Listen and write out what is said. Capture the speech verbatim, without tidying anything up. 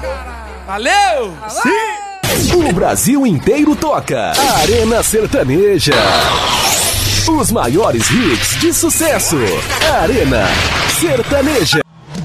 Valeu! Sim! O Brasil inteiro toca. Arena Sertaneja. Os maiores hits de sucesso. Arena Sertaneja.